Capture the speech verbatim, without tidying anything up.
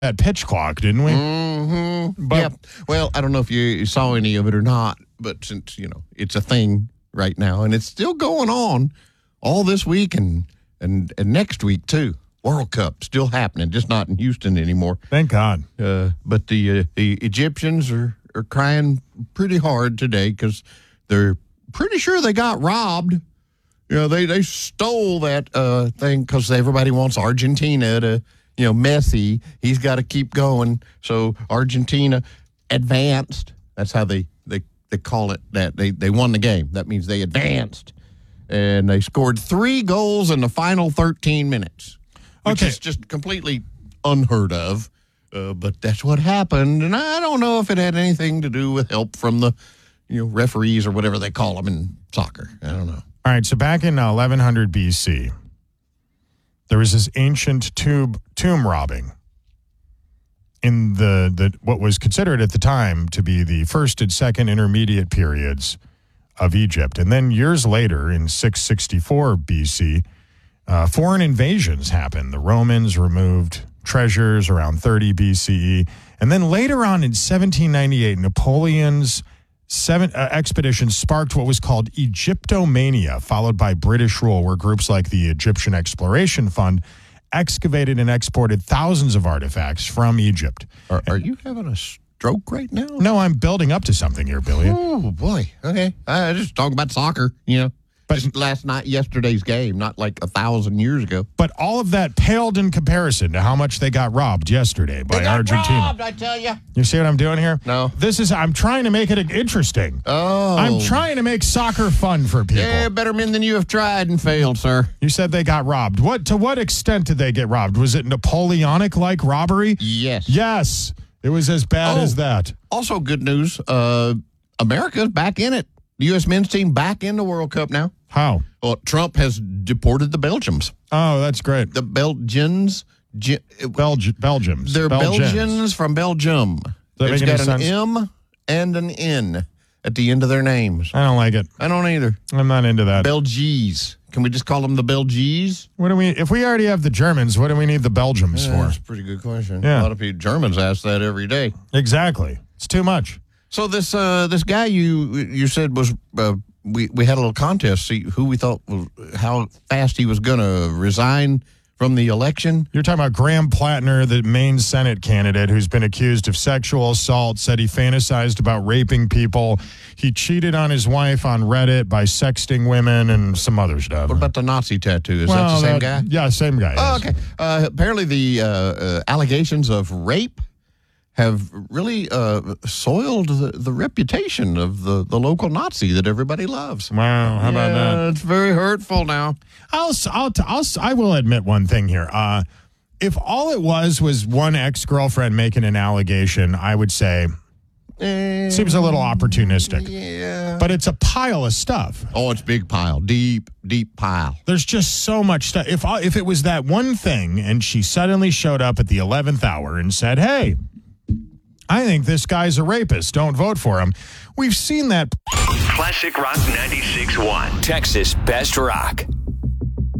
that pitch clock, didn't we? Mm-hmm. But, yeah. Well, I don't know if you saw any of it or not, but since, you know, it's a thing right now, and it's still going on all this week and, and, and next week, too. World Cup still happening, just not in Houston anymore. Thank God. Uh, but the uh, the Egyptians are, are crying pretty hard today because they're pretty sure they got robbed. You know, they, they stole that uh, thing because everybody wants Argentina to, you know, Messi. He's got to keep going. So Argentina advanced. That's how they, they, they call it that. They, they won the game. That means they advanced. And they scored three goals in the final thirteen minutes. Which Okay. is just completely unheard of, uh, but that's what happened. And I don't know if it had anything to do with help from the, you know, referees or whatever they call them in soccer. I don't know. All right, so back in uh, eleven hundred B C, there was this ancient tomb, tomb robbing in the, the what was considered at the time to be the first and second intermediate periods of Egypt. And then years later, in six sixty-four B C, Uh, foreign invasions happened. The Romans removed treasures around thirty B C E. And then later on in seventeen ninety-eight, Napoleon's seven, uh, expedition sparked what was called Egyptomania, followed by British rule, where groups like the Egyptian Exploration Fund excavated and exported thousands of artifacts from Egypt. Are, are you having a stroke right now? No, I'm building up to something here, Billy. Oh, boy. Okay. I just talking about soccer, you know. But Just last night, yesterday's game, not like a thousand years ago. But all of that paled in comparison to how much they got robbed yesterday by They got Argentina. robbed, I tell you. You see what I'm doing here? No. This is, I'm trying to make it interesting. Oh. I'm trying to make soccer fun for people. Yeah, better men than you have tried and failed, sir. You said they got robbed. What, to what extent did they get robbed? Was it Napoleonic-like robbery? Yes. Yes. It was as bad Oh. as that. Also, good news. Uh, America's back in it. The U S men's team back in the World Cup now. How? Well, Trump has deported the Belgians. Oh, that's great. The Belgians. Ge- Belgi- Belgians. They're Belgians. Belgians from Belgium. that It's make any got an sense? M and an N at the end of their names. I don't like it. I don't either. I'm not into that. Belgies. Can we just call them the Belgies? What do we? If we already have the Germans, what do we need the Belgians Yeah, for? that's a pretty good question. Yeah. A lot of people, Germans ask that every day. Exactly. It's too much. So this uh, this guy you you said was uh, we we had a little contest, see who we thought was, how fast he was going to resign from the election. You're talking about Graham Plattner, the Maine Senate candidate who's been accused of sexual assault, said he fantasized about raping people. He cheated on his wife on Reddit by sexting women and some other stuff. What about the Nazi tattoo? Is Well, that the same that- guy? Yeah, same guy. Oh, yes. okay. Uh, apparently, the uh, uh, allegations of rape have really uh, soiled the, the reputation of the, the local Nazi that everybody loves. Wow, how about Yeah, that? it's very hurtful now. I'll, I'll, I'll, I will admit one thing here. Uh, if all it was was one ex-girlfriend making an allegation, I would say seems a little opportunistic. Yeah. But it's a pile of stuff. Oh, it's big pile, deep, deep pile. There's just so much stuff. If I, if it was that one thing and she suddenly showed up at the eleventh hour and said, hey, I think this guy's a rapist, don't vote for him. We've seen that. Classic Rock ninety-six point one. Texas Best Rock.